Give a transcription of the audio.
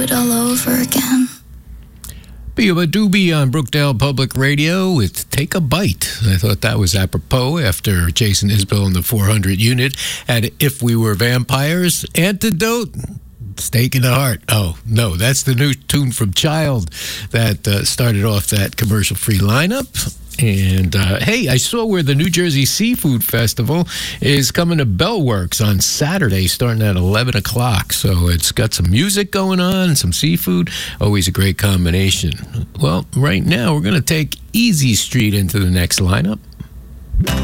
it all over again. Biba Doobie on Brookdale Public Radio with Take a Bite. I thought that was apropos after Jason Isbell and the 400 unit had If We Were Vampires. Antidote, Stake in the Heart. Oh, no, that's the new tune from Child that started off that commercial-free lineup. And, hey, I saw where the New Jersey Seafood Festival is coming to Bellworks on Saturday, starting at 11 o'clock. So it's got some music going on, some seafood. Always a great combination. Well, right now, we're going to take Easy Street into the next lineup.